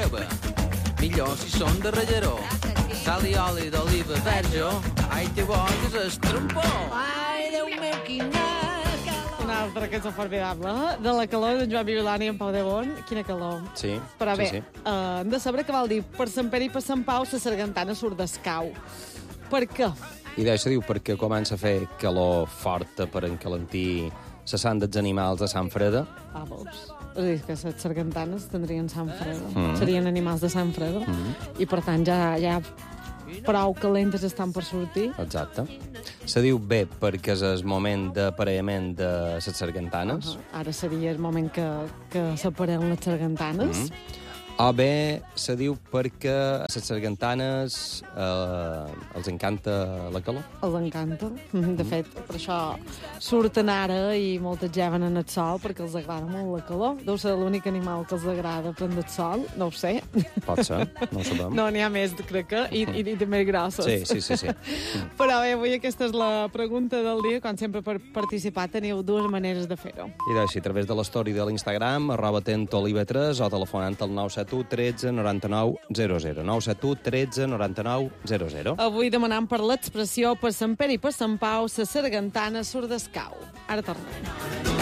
ceba. Millor si són de Relleró. Sal i oli d'oliva verge. Ai, que bo que és el trompó. Ai, Déu meu, quina calor. Una altra cançó formidable, de la calor d'en Joan Violani i en Pau de Bon. Quina calor. Sí, Però bé, sí. hem de saber què vol dir per Sant Pere i per Sant Pau la sargantana surt d'escau. Per què? I d'això diu perquè comença a fer calor forta per encalentir la sang dels animals de Sant Freda. Veus? És a dir, que les sargantanes tindrien sang freda. Serien animals de sang freda. I, per tant, ja prou calentes estan per sortir. Exacte. Se diu bé perquè és el moment d'aparellament de les sargantanes. Ara seria el moment que separem les sargantanes. O bé se diu perquè a les sargantanes els encanta la calor. Els encanta. De fet, per això surten ara i moltes lleven en el sol perquè els agrada molt la calor. Deu ser l'únic animal que els agrada prendre el sol. No ho sé. Pot ser, no ho sabem. No, n'hi ha més, crec que, i de més grossos. Sí. Però bé, avui aquesta és la pregunta del dia. Com sempre, per participar teniu dues maneres de fer-ho. I d'així, a través de l'story de l'Instagram, @tentolive3 o telefonant al 971 13 99 00. 971 13 99 00. Avui demanant per l'expressió per Sant Pere i per Sant Pau, la sargantana surt d'escau. Ara tornem.